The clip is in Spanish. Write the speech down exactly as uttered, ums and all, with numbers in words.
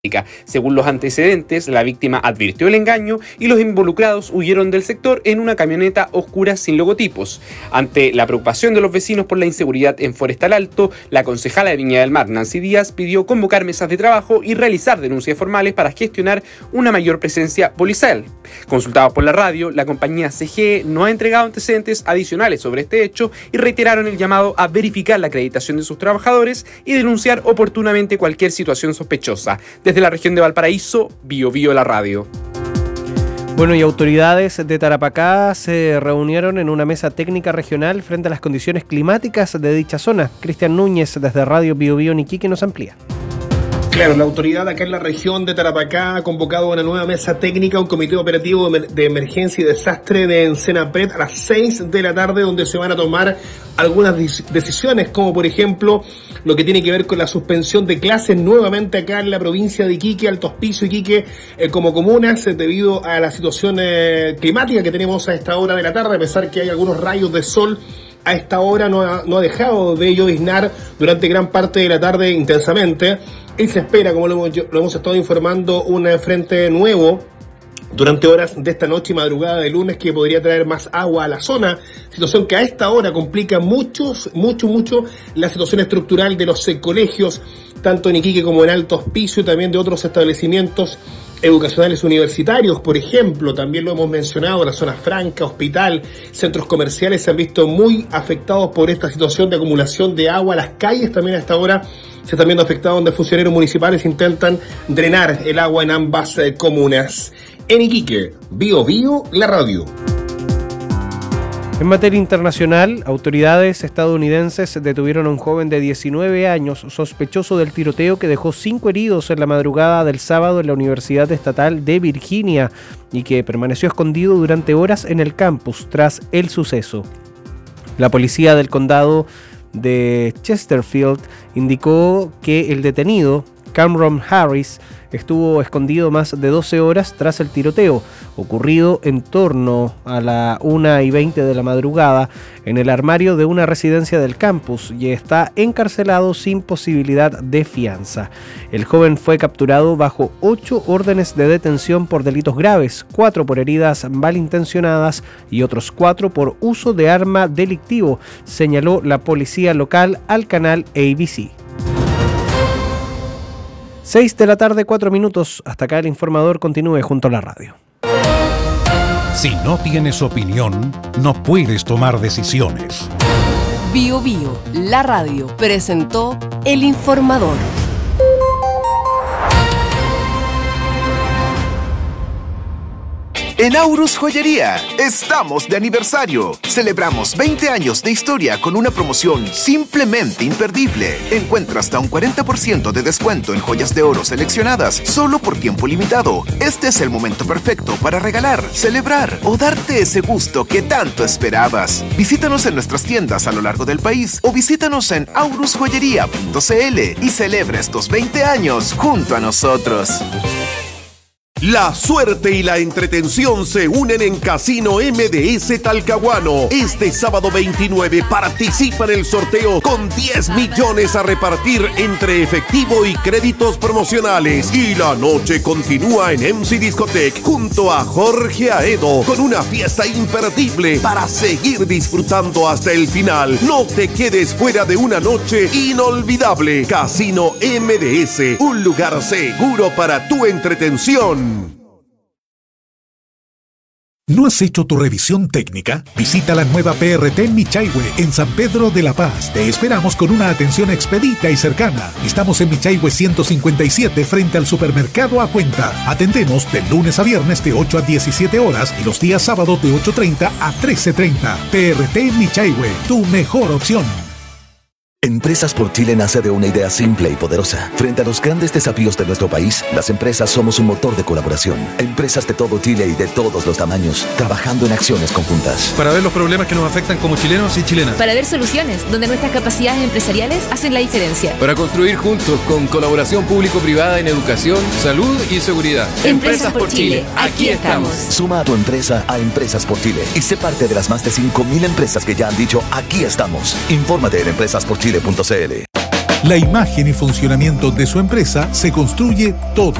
Según los antecedentes, la víctima advirtió el engaño y los involucrados huyeron del sector en una camioneta oscura sin logotipos. Ante la preocupación de los vecinos por la inseguridad en Forestal Alto, la concejala de Viña del Mar, Nancy Díaz, pidió convocar mesas de trabajo y realizar denuncias formales para gestionar una mayor presencia policial. Consultados por la radio, la compañía C G E no ha entregado antecedentes adicionales sobre este hecho y reiteraron el llamado a verificar la acreditación de sus trabajadores y denunciar oportunamente cualquier situación sospechosa. Desde la región de Valparaíso, Bio Bio la radio. Bueno, y autoridades de Tarapacá se reunieron en una mesa técnica regional frente a las condiciones climáticas de dicha zona. Cristian Núñez, desde Radio Bio Bio Niquique, nos amplía. Claro, la autoridad acá en la región de Tarapacá ha convocado una nueva mesa técnica, un comité operativo de emergencia y desastre de Ensenapred a las seis de la tarde, donde se van a tomar algunas decisiones, como por ejemplo lo que tiene que ver con la suspensión de clases nuevamente acá en la provincia de Iquique, Alto Hospicio, Iquique, eh, como comunas, eh, debido a la situación eh, climática que tenemos a esta hora de la tarde, a pesar que hay algunos rayos de sol. A esta hora no ha, no ha dejado de lloviznar durante gran parte de la tarde intensamente y se espera, como lo hemos, lo hemos estado informando, un frente nuevo durante horas de esta noche y madrugada de lunes que podría traer más agua a la zona, situación que a esta hora complica muchos, mucho, mucho la situación estructural de los colegios, tanto en Iquique como en Alto Hospicio y también de otros establecimientos educacionales universitarios, por ejemplo. También lo hemos mencionado, la zona franca, hospital, centros comerciales se han visto muy afectados por esta situación de acumulación de agua. Las calles también a esta hora se están viendo afectadas, donde funcionarios municipales intentan drenar el agua en ambas eh, comunas. En Iquique, Bio Bio, la radio. En materia internacional, autoridades estadounidenses detuvieron a un joven de diecinueve años sospechoso del tiroteo que dejó cinco heridos en la madrugada del sábado en la Universidad Estatal de Virginia y que permaneció escondido durante horas en el campus tras el suceso. La policía del condado de Chesterfield indicó que el detenido, Cameron Harris, estuvo escondido más de doce horas tras el tiroteo, ocurrido en torno a la una y veinte de la madrugada en el armario de una residencia del campus y está encarcelado sin posibilidad de fianza. El joven fue capturado bajo ocho órdenes de detención por delitos graves, cuatro por heridas malintencionadas y otros cuatro por uso de arma delictivo, señaló la policía local al canal A B C. seis de la tarde, cuatro minutos. Hasta acá el informador. Continúe junto a la radio. Si no tienes opinión, no puedes tomar decisiones. Bio Bio, la radio, presentó el informador. En Aurus Joyería estamos de aniversario. Celebramos veinte años de historia con una promoción simplemente imperdible. Encuentra hasta un cuarenta por ciento de descuento en joyas de oro seleccionadas solo por tiempo limitado. Este es el momento perfecto para regalar, celebrar o darte ese gusto que tanto esperabas. Visítanos en nuestras tiendas a lo largo del país o visítanos en aurus joyería punto c l y celebra estos veinte años junto a nosotros. La suerte y la entretención se unen en Casino M D S Talcahuano. Este sábado veintinueve participa en el sorteo con diez millones a repartir entre efectivo y créditos promocionales. Y la noche continúa en M C Discotec junto a Jorge Aedo con una fiesta imperdible para seguir disfrutando hasta el final. No te quedes fuera de una noche inolvidable. Casino M D S, un lugar seguro para tu entretención. ¿No has hecho tu revisión técnica? Visita la nueva P R T Michaihue en San Pedro de la Paz. Te esperamos con una atención expedita y cercana. Estamos en Michaihue ciento cincuenta y siete frente al supermercado A Cuenta. Atendemos de lunes a viernes de ocho a diecisiete horas y los días sábados de ocho treinta a trece treinta. P R T Michaihue, tu mejor opción. Empresas por Chile nace de una idea simple y poderosa. Frente a los grandes desafíos de nuestro país, las empresas somos un motor de colaboración. Empresas de todo Chile y de todos los tamaños, trabajando en acciones conjuntas. Para ver los problemas que nos afectan como chilenos y chilenas. Para ver soluciones donde nuestras capacidades empresariales hacen la diferencia. Para construir juntos con colaboración público-privada en educación, salud y seguridad. Empresas, Empresas por Chile, Chile. Aquí estamos. Suma a tu empresa a Empresas por Chile y sé parte de las más de cinco mil empresas que ya han dicho aquí estamos. Infórmate en empresas por chile punto c l. La imagen y funcionamiento de su empresa se construye todo